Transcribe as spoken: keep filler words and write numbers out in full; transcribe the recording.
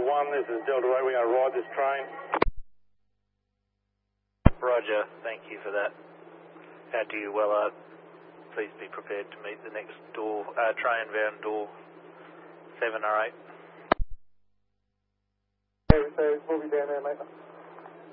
one, this is Delta eight, we're going to ride this train. Roger, thank you for that. How do you well uh, please be prepared to meet the next door, uh, train bound door seven or eight. Okay, so we'll be down there, mate.